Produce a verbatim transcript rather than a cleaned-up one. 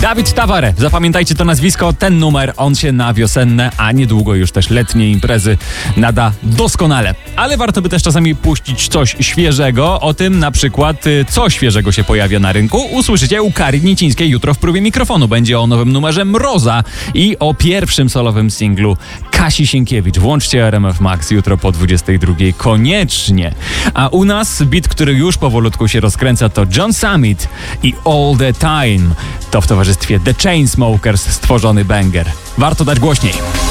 Dawid Taware, zapamiętajcie to nazwisko, ten numer, on się na wiosenne, a niedługo już też letnie imprezy nada doskonale. Ale warto by też czasami puścić coś świeżego, o tym na przykład, co świeżego się pojawia na rynku, usłyszycie u Kari Niecińskiej jutro w próbie mikrofonu. Będzie o nowym numerze Mroza i o pierwszym solowym singlu Kasi Sienkiewicz. Włączcie R M F Max jutro po dwudziestej drugiej koniecznie. A u nas beat, który już powolutku się rozkręca, to John Summit i All the Time. To w towarzystwie The Chainsmokers stworzony banger. Warto dać głośniej.